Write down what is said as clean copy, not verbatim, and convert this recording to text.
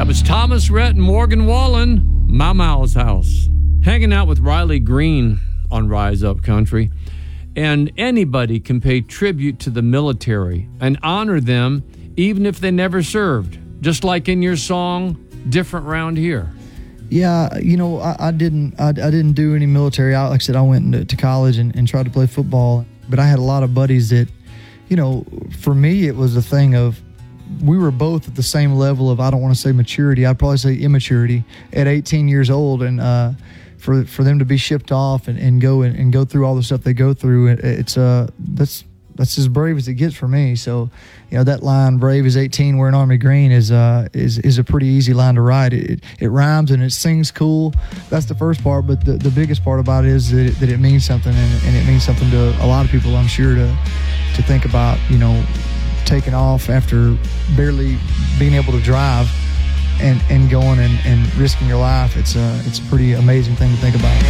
That was Thomas Rhett and Morgan Wallen, My Miles House. Hanging out with Riley Green on Rise Up Country. And anybody can pay tribute to the military and honor them even if they never served. Just like in your song, Different Round Here. Yeah, you know, I didn't do any military. Like I said, I went to college and tried to play football. But I had a lot of buddies that, you know, for me, it was a thing of, we were both at the same level of, I don't want to say maturity, I'd probably say immaturity at 18 years old. And for them to be shipped off and go through all the stuff they go through, that's as brave as it gets for me. So, you know, that line, brave as 18 wearing army green, is a pretty easy line to write. It rhymes and it sings cool. That's the first part, but the biggest part about it is that it means something, and it means something to a lot of people, I'm sure, to think about, you know, taking off after barely being able to drive and going and risking your life. It's a pretty amazing thing to think about.